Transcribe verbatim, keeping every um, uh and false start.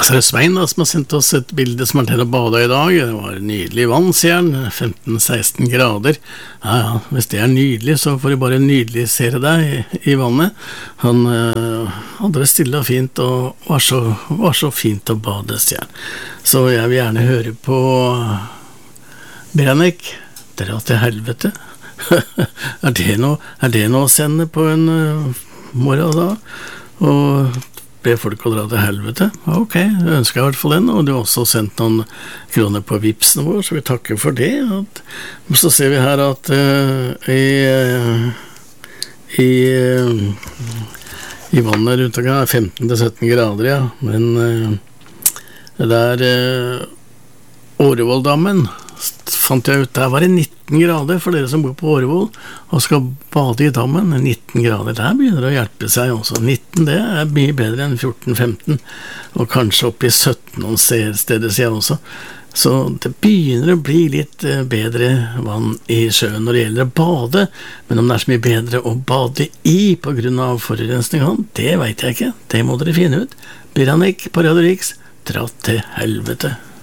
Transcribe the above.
Så er det Svein da, som har sendt oss et bilde som er til å bade i dag. Det var nydelig vann, sier han, femten seksten grader. Ja, ja, hvis det er nydelig, så får du bare nydelig se deg i, i vannet. Han øh, hadde det stille og fint, og var så, var så fint å bade, sier han. Så jeg vil gjerne høre på Beranek, dra til helvete. er, det noe, er det noe å sende på en uh, morgen da? Og be folk å dra til helvete? Ok, jeg ønsker i hvert fall den, og du har også sendt noen kroner på Vipsen vår, så vi takker for det. At, så ser vi her at uh, i, uh, i, uh, i vannet rundt omkring er femten til sytten grader, ja, men uh, det er uh, Årevolldammen, fant jeg ut, der var det nitten grader for dere som bor på Årevoll og skal bade i dammen. Nitten grader, der begynner det å hjelpe seg også. nitten, det er mye bedre enn fjorten femten, og kanskje opp i sytten noen steder siden også. Så det begynner å bli litt bedre vann i sjøen når det gjelder å bade, men om det er så mye bedre å bade i på grunn av forurensning, det vet jeg ikke. Det må dere finne ut. Beranek på Radio Riks, dra til helvete.